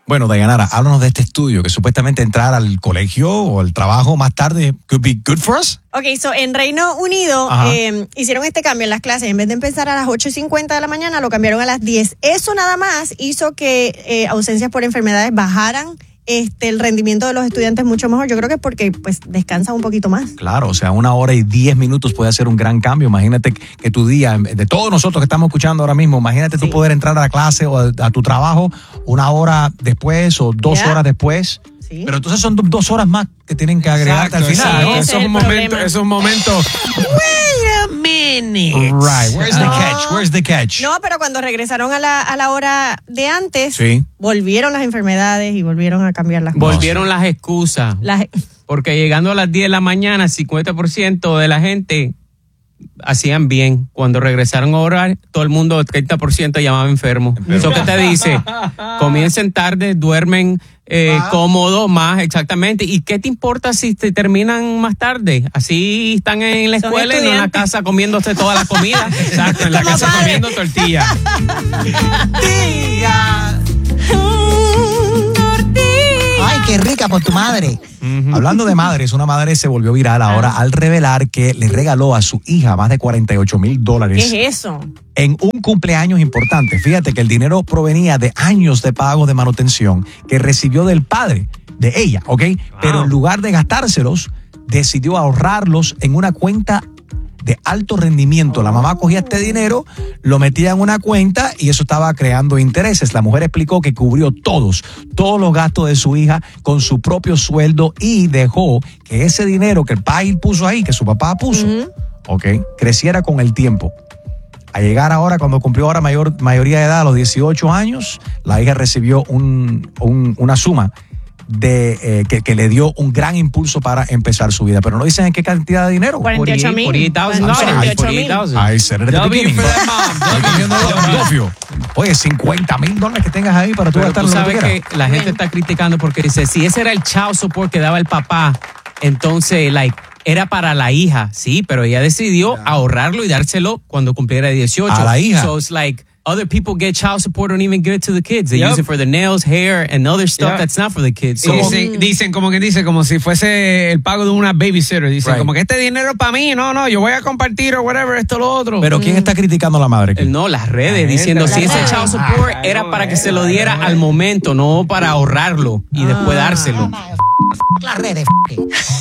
Bueno, Dayanara, háblanos de este estudio que supuestamente entrar al colegio o al trabajo más tarde could be good for us. Ok, so en Reino Unido hicieron este cambio en las clases. En vez de empezar a las 8:50 de la mañana, lo cambiaron a las 10. Eso nada más hizo que ausencias por enfermedades bajaran. El rendimiento de los estudiantes mucho mejor. Yo creo que es porque pues descansan un poquito más. Claro, o sea, 1 hora y 10 minutos puede hacer un gran cambio. Imagínate que tu día, de todos nosotros que estamos escuchando ahora mismo, imagínate tú poder entrar a la clase o a tu trabajo 1 hora después o 2 horas después. Sí. Pero entonces son 2 horas más que tienen que agregarte al final, ¿no? Eso es un momento. Wait a minute. Right, where's the catch? No, pero cuando regresaron a la hora de antes, volvieron las enfermedades y volvieron a cambiar las cosas. Volvieron las excusas. Porque llegando a las 10 de la mañana, 50% de la gente hacían bien. Cuando regresaron a orar, todo el mundo, 30% llamaba enfermo. Eso que te dice, comiencen tarde, duermen cómodo, más exactamente. ¿Y qué te importa si te terminan más tarde? Así están en la escuela y no en la casa comiéndose toda la comida. Exacto, en la casa comiendo tortilla. Ay, qué rica por tu madre. Hablando de madres, una madre se volvió viral ahora al revelar que le regaló a su hija más de $48,000. ¿Qué es eso? En un cumpleaños importante. Fíjate que el dinero provenía de años de pago de manutención que recibió del padre de ella, ¿ok? Wow. Pero en lugar de gastárselos, decidió ahorrarlos en una cuenta de alto rendimiento. La mamá cogía este dinero, lo metía en una cuenta y eso estaba creando intereses. La mujer explicó que cubrió todos los gastos de su hija con su propio sueldo y dejó que ese dinero que el país puso ahí, que su papá puso, creciera con el tiempo. A llegar ahora, cuando cumplió ahora mayoría de edad, a los 18 años, la hija recibió una suma que le dio un gran impulso para empezar su vida. Pero no dicen en qué cantidad de dinero. 48,000. 48,000. I said it at the beginning. Oye, $50,000 que tengas ahí para tú gastar lo que sabes quieras. Que la gente está criticando porque dice, si ese era el child support que daba el papá, entonces, era para la hija, sí, pero ella decidió ahorrarlo y dárselo cuando cumpliera 18. A la hija. So it's like, other people get child support, don't even give it to the kids. They use it for the nails, hair, and other stuff that's not for the kids. So, dicen como si fuese el pago de una babysitter. Dicen como que este dinero es para mí, no, yo voy a compartir o whatever, esto lo otro. Pero ¿quién está criticando a la madre? No, las redes, diciendo si ese child support era para que se lo diera al momento, no para ahorrarlo y después dárselo. Las redes.